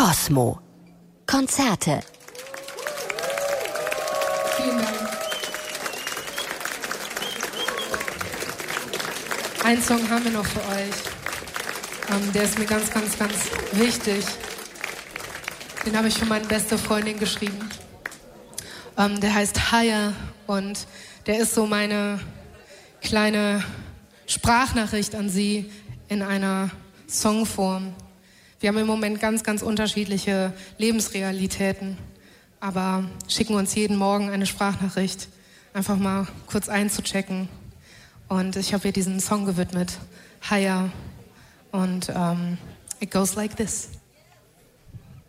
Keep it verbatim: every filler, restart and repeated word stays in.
Kosmo. Konzerte. Vielen Dank. Einen Song haben wir noch für euch. Ähm, der ist mir ganz, ganz, ganz wichtig. Den habe ich für meine beste Freundin geschrieben. Ähm, der heißt Higher und der ist so meine kleine Sprachnachricht an sie in einer Songform. Wir haben im Moment ganz, ganz unterschiedliche Lebensrealitäten, aber schicken uns jeden Morgen eine Sprachnachricht, einfach mal kurz einzuchecken. Und ich habe ihr diesen Song gewidmet, Higher, und um, it goes like this.